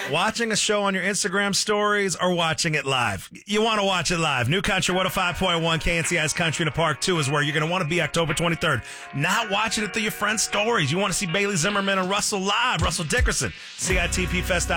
Watching a show on your Instagram stories or watching it live? You want to watch it live. New Country 105.1 KNCI's Country in the Park 2 is where you're going to want to be October 23rd. Not watching it through your friends' stories. You want to see Bailey Zimmerman and Russell live. Russell Dickerson, CITPfest.com.